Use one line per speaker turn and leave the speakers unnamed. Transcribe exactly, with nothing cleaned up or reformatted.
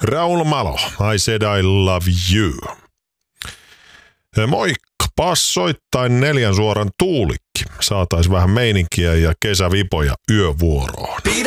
Raul Malo, I said I love you. Moikka, passoittain neljän suoran tuulikki. Saatais vähän meininkiä ja kesävipoja yövuoroon.